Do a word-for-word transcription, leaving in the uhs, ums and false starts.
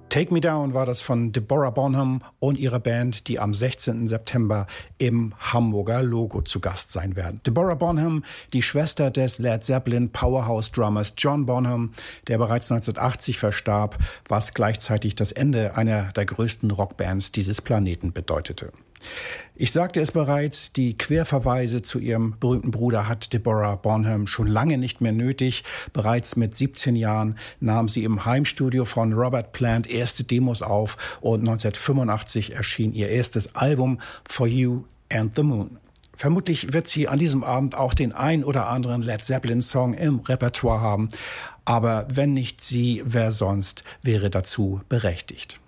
Take Me Down war das von Deborah Bonham und ihrer Band, die am sechzehnten September im Hamburger Logo zu Gast sein werden. Deborah Bonham, die Schwester des Led Zeppelin Powerhouse-Drummers John Bonham, der bereits neunzehnhundertachtzig verstarb, was gleichzeitig das Ende einer der größten Rockbands dieses Planeten bedeutete. Ich sagte es bereits, die Querverweise zu ihrem berühmten Bruder hat Deborah Bonham schon lange nicht mehr nötig. Bereits mit siebzehn Jahren nahm sie im Heimstudio von Robert Plant erste Demos auf und neunzehnhundertfünfundachtzig erschien ihr erstes Album For You and the Moon. Vermutlich wird sie an diesem Abend auch den ein oder anderen Led Zeppelin-Song im Repertoire haben. Aber wenn nicht sie, wer sonst wäre dazu berechtigt?